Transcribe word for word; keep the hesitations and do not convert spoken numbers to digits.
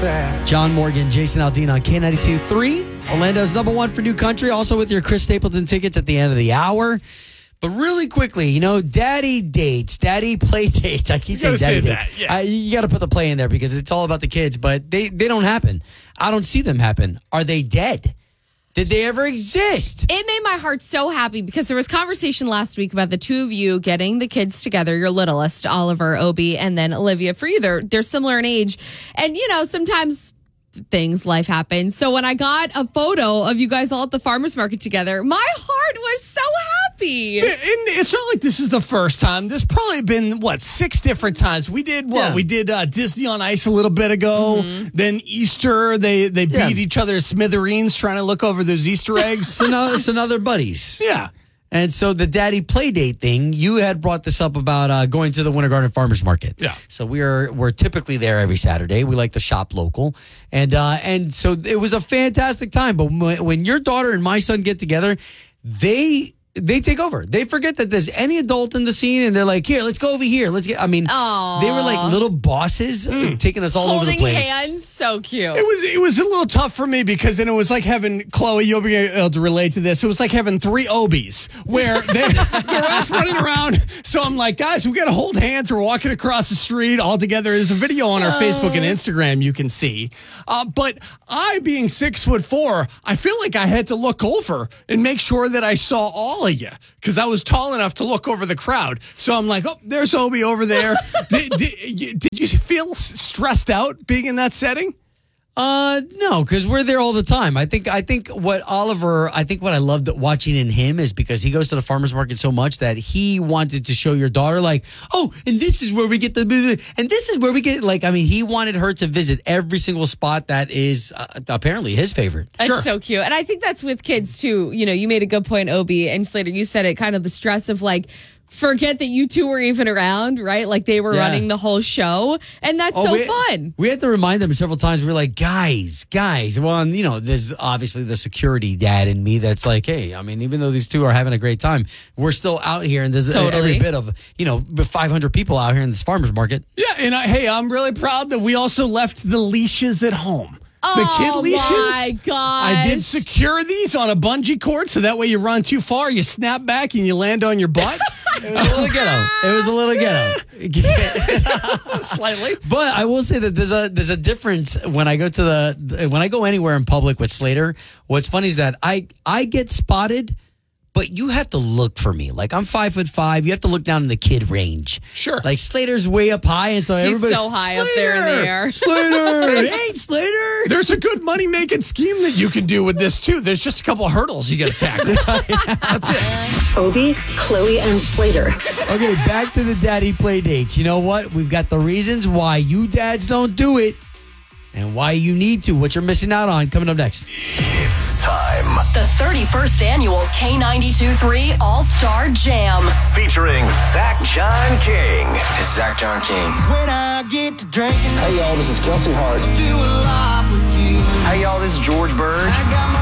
that. John Morgan, Jason Aldean on K ninety-two point three. Orlando's number one for new country. Also with your Chris Stapleton tickets at the end of the hour. But really quickly, you know, daddy dates, daddy play dates. I keep saying daddy dates. That, yeah. I, you got to put the play in there because it's all about the kids. But they, they don't happen. I don't see them happen. Are they dead? Did they ever exist? It made my heart so happy because there was conversation last week about the two of you getting the kids together, your littlest, Oliver, Obi, and then Olivia. For you, they're, they're similar in age. And, you know, sometimes things, life happens. So when I got a photo of you guys all at the farmer's market together, my heart was so happy. And it's not like this is the first time. There's probably been, what, six different times. We did, what, Yeah. we did uh, Disney on Ice a little bit ago. Mm-hmm. Then Easter, they, they beat Yeah. each other to smithereens trying to look over those Easter eggs. So now, so now they're buddies. Yeah. And so the daddy play date thing, you had brought this up about uh, going to the Winter Garden Farmers Market. Yeah. So we are we're typically there every Saturday. We like to shop local, and uh, and so it was a fantastic time. But when, when your daughter and my son get together, they. They take over. They forget that there's any adult in the scene, and they're like, "Here, let's go over here. Let's get." I mean, Aww. they were like little bosses, mm. taking us all Holding over the place. hands, so cute. It was it was a little tough for me because then it was like having, Chloe, you'll be able to relate to this. It was like having three Obies where they're, they're off running around. So I'm like, guys, we got to hold hands. We're walking across the street all together. There's a video on our uh. Facebook and Instagram you can see. Uh, but I, being six foot four, I feel like I had to look over and make sure that I saw all of you because I was tall enough to look over the crowd. So I'm like, oh, there's Obi over there. did, did, did you feel stressed out being in that setting? Uh, no, because we're there all the time. I think I think what Oliver, I think what I loved watching in him is because he goes to the farmer's market so much that he wanted to show your daughter, like, oh, and this is where we get the, and this is where we get, like, I mean, he wanted her to visit every single spot that is uh, apparently his favorite. That's sure. so cute. And I think that's with kids too. You know, you made a good point, Obi and Slater. You said it, kind of the stress of like, forget that you two were even around, right? Like they were Yeah. running the whole show. And that's Oh, so we, fun. We had to remind them several times. We were like, guys, guys. Well, and, you know, there's obviously the security dad in me that's like, hey, I mean, even though these two are having a great time, we're still out here. And there's Totally. every bit of, you know, five hundred people out here in this farmer's market. Yeah, and I, hey, I'm really proud that we also left the leashes at home. The kid Oh, leashes. my gosh. I did secure these on a bungee cord so that way you run too far, you snap back and you land on your butt. It was a little ghetto. It was a little ghetto. Slightly. But I will say that there's a there's a difference when I go to the when I go anywhere in public with Slater. What's funny is that I I get spotted, but you have to look for me. Like I'm five foot five. You have to look down in the kid range. Sure. Like Slater's way up high, and so He's everybody so high up there in the air. Slater, hey Slater. There's a good money making scheme that you can do with this too. There's just a couple of hurdles you got to tackle. That's it. Obi, Chloe, and Slater. Okay, back to the daddy play dates. You know what? We've got the reasons why you dads don't do it and why you need to, what you're missing out on, coming up next. It's time. The thirty-first annual K ninety-two point three All-Star Jam. Featuring Zach John King. It's Zach John King. When I get to drinking, Hey, y'all, this is Kelsey Hart. do a lot with you. Hey, y'all, this is George Bird. I got my